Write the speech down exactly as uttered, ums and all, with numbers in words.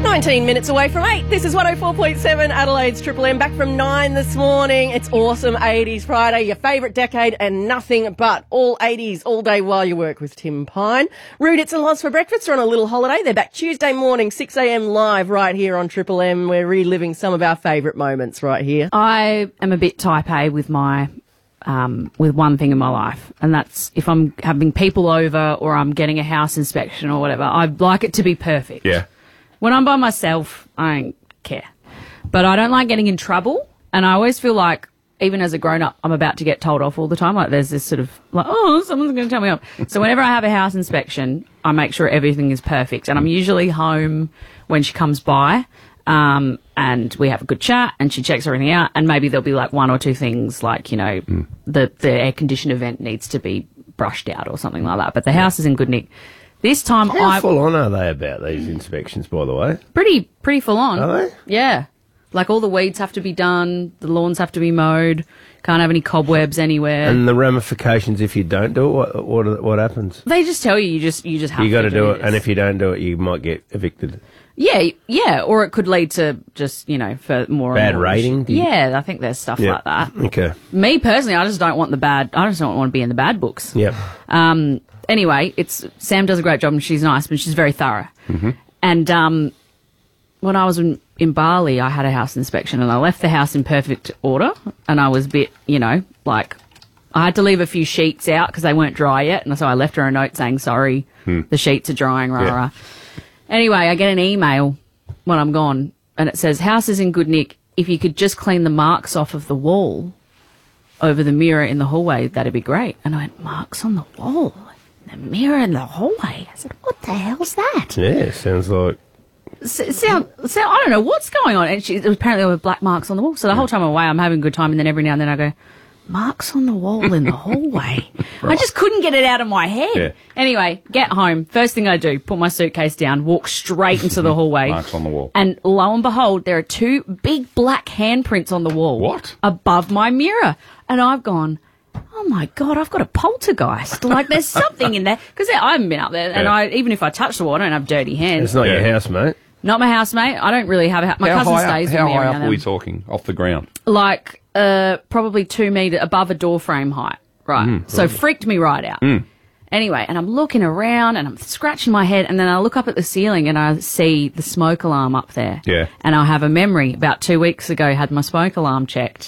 nineteen minutes away from eight. This is one oh four point seven Adelaide's Triple M. Back from nine this morning. It's awesome eighties Friday, your favourite decade and nothing but all eighties all day while you work with Tim Pine. Rude It's and Loz for breakfast are on a little holiday. They're back Tuesday morning, six a.m. live right here on Triple M. We're reliving some of our favourite moments right here. I am a bit type A with my... Um, with one thing in my life, and that's if I'm having people over or I'm getting a house inspection or whatever, I'd like it to be perfect. Yeah. When I'm by myself, I don't care. But I don't like getting in trouble, and I always feel like, even as a grown-up, I'm about to get told off all the time. Like, there's this sort of, like, oh, someone's going to tell me off. So whenever I have a house inspection, I make sure everything is perfect, and I'm usually home when she comes by. Um, and we have a good chat and she checks everything out, and maybe there'll be like one or two things like, you know, mm. the, the air conditioner vent needs to be brushed out or something like that. But the house is in good nick. This time How I... full on are they about these inspections, by the way? Pretty, pretty full on. Are they? Yeah. Like all the weeds have to be done, the lawns have to be mowed, can't have any cobwebs anywhere. And the ramifications if you don't do it, what what, what happens? They just tell you, you just you just have you got to to do, do it, this. and if you don't do it, you might get evicted. Yeah, yeah, or it could lead to just, you know, for more... Bad more rating? You... Yeah, I think there's stuff yep. like that. Okay. Me, personally, I just don't want the bad... I just don't want to be in the bad books. Yep. Um, anyway, it's Sam does a great job and she's nice, but she's very thorough. Mm-hmm. And um, when I was in, in Bali, I had a house inspection and I left the house in perfect order, and I was a bit, you know, like... I had to leave a few sheets out because they weren't dry yet, and so I left her a note saying, sorry, hmm. the sheets are drying, rah, yeah. rah. Anyway, I get an email when I'm gone, and it says, house is in good nick. If you could just clean the marks off of the wall over the mirror in the hallway, that'd be great. And I went, marks on the wall? The mirror in the hallway? I said, what the hell's that? Yeah, sounds like... S- sound, sound, I don't know what's going on. And she, apparently there were black marks on the wall. So the whole time I'm away, I'm having a good time, and then every now and then I go... marks on the wall in the hallway. Right. I just couldn't get it out of my head. Yeah. Anyway, get home. First thing I do, put my suitcase down, walk straight into the hallway. Marks on the wall. And lo and behold, there are two big black handprints on the wall. What? Above my mirror. And I've gone, oh my God, I've got a poltergeist. Like there's something in there. Because I haven't been up there. And yeah. I even if I touch the wall, I don't have dirty hands. It's not yeah. your house, mate. Not my housemate. I don't really have a house. My how cousin high stays up, with how me high every up now are and we then. talking? Off the ground? Like, uh, probably two metres above a door frame height. Right. Mm, so right. freaked me right out. Mm. Anyway, and I'm looking around and I'm scratching my head, and then I look up at the ceiling and I see the smoke alarm up there. Yeah. And I have a memory. About two weeks ago, had my smoke alarm checked.